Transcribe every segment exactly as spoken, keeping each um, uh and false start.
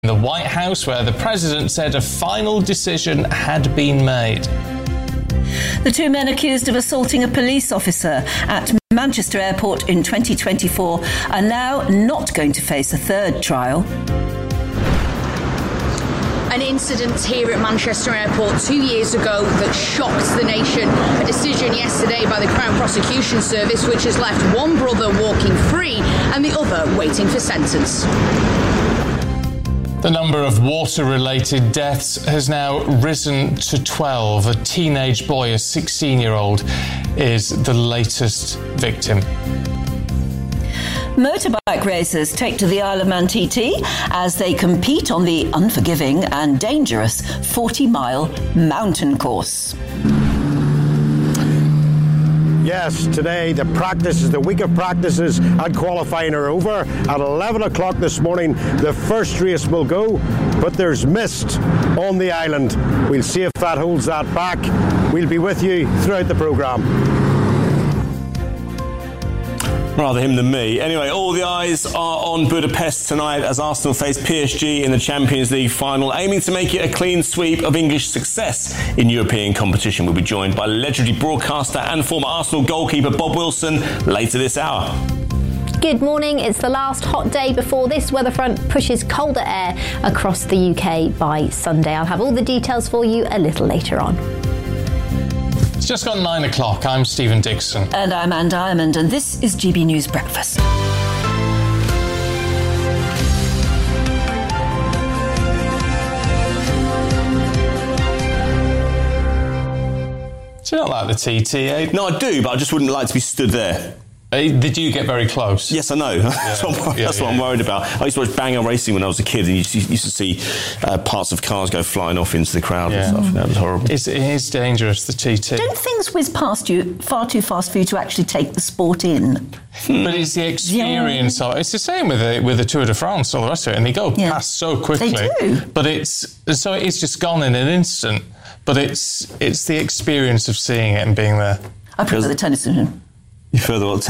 the White House, where the president said a final decision had been made. The two men accused of assaulting a police officer at Manchester Airport in twenty twenty-four are now not going to face a third trial. An incident here at Manchester Airport two years ago that shocked the nation. A decision yesterday by the Crown Prosecution Service which has left one brother walking free and the other waiting for sentence. The number of water-related deaths has now risen to twelve. A teenage boy, a sixteen-year-old, is the latest victim. Motorbike racers take to the Isle of Man T T as they compete on the unforgiving and dangerous forty-mile mountain course. Yes, today the practices, the week of practices and qualifying are over. At eleven o'clock this morning, the first race will go, but there's mist on the island. We'll see if that holds that back. We'll be with you throughout the programme. Rather him than me. Anyway, all the eyes are on Budapest tonight as Arsenal face P S G in the Champions League final, aiming to make it a clean sweep of English success in European competition. We'll be joined by legendary broadcaster and former Arsenal goalkeeper Bob Wilson later this hour. Good morning. It's the last hot day before this weather front pushes colder air across the U K by Sunday. I'll have all the details for you a little later on. It's just gone nine o'clock. I'm Stephen Dixon. And I'm Anne Diamond, and this is G B News Breakfast. Do you not like the T T, eh? No, I do, but I just wouldn't like to be stood there. Uh, did you get very close? Yes, I know. Yeah, that's what, I'm, yeah, that's yeah. what I'm worried about. I used to watch Banger Racing when I was a kid, and you used to, used to see uh, parts of cars go flying off into the crowd Yeah. and stuff. That was horrible. It's, it is dangerous, the T T. Don't things whiz past you far too fast for you to actually take the sport in? But it's the experience. Yeah. Of, it's the same with the, with the Tour de France, all the rest of it, and they go Yeah. past so quickly. They do. But it's so it's just gone in an instant. But it's it's the experience of seeing it and being there. I prefer the tennis division. You further on.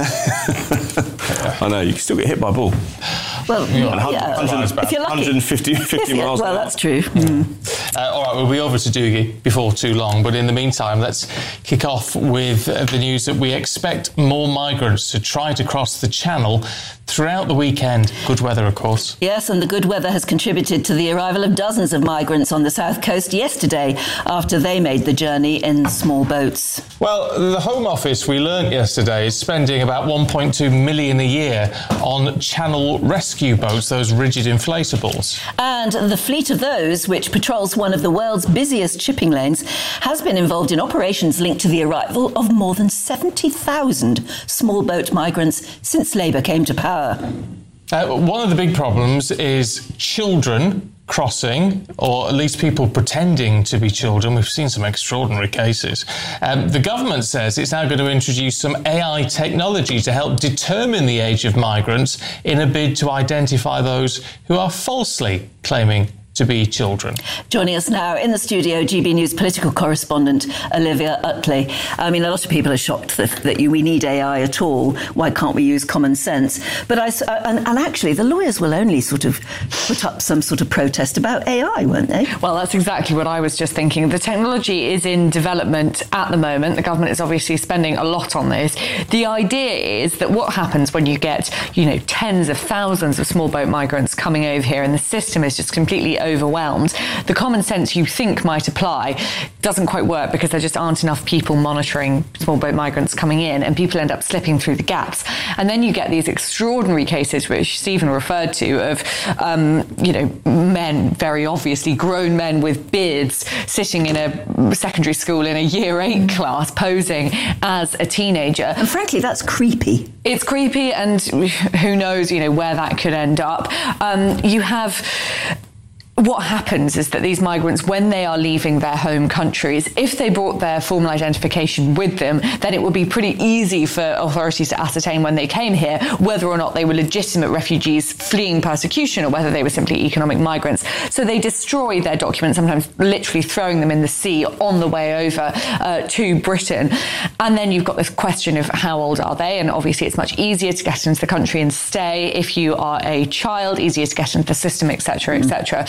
I know, you can still get hit by a ball. Well, Yeah. yeah, one hundred, if you're lucky. one hundred fifty, fifty Yeah, miles well, an hour. that's true. Mm. Uh, all right, we'll be over to Doogie before too long. But in the meantime, let's kick off with uh, the news that we expect more migrants to try to cross the Channel throughout the weekend. Good weather, of course. Yes, and the good weather has contributed to the arrival of dozens of migrants on the south coast yesterday after they made the journey in small boats. Well, the Home Office, we learnt yesterday, is spending about one point two million a year on Channel rescue boats, those rigid inflatables. And the fleet of those, which patrols one of the world's busiest shipping lanes, has been involved in operations linked to the arrival of more than seventy thousand small boat migrants since Labour came to power. Uh, one of the big problems is children crossing, or at least people pretending to be children. We've seen some extraordinary cases. Um, the government says it's now going to introduce some A I technology to help determine the age of migrants in a bid to identify those who are falsely claiming to be children. Joining us now in the studio, G B News political correspondent Olivia Utley. I mean, a lot of people are shocked that, that you, we need A I at all. Why can't we use common sense? But I, and, and actually, the lawyers will only sort of put up some sort of protest about A I, won't they? Well, that's exactly what I was just thinking. The technology is in development at the moment. The government is obviously spending a lot on this. The idea is that what happens when you get, you know, tens of thousands of small boat migrants coming over here and the system is just completely overwhelmed, the common sense you think might apply doesn't quite work because there just aren't enough people monitoring small boat migrants coming in, and people end up slipping through the gaps. And then you get these extraordinary cases which Stephen referred to of, um, you know, men, very obviously grown men with beards sitting in a secondary school in a year eight class posing as a teenager. And frankly, that's creepy. It's creepy, and who knows, you know, where that could end up. Um, you have... what happens is that these migrants, when they are leaving their home countries, if they brought their formal identification with them, then it would be pretty easy for authorities to ascertain when they came here whether or not they were legitimate refugees fleeing persecution or whether they were simply economic migrants. So they destroy their documents, sometimes literally throwing them in the sea on the way over uh, to Britain. And then you've got this question of how old are they? And obviously it's much easier to get into the country and stay if you are a child, easier to get into the system, et cetera, et cetera.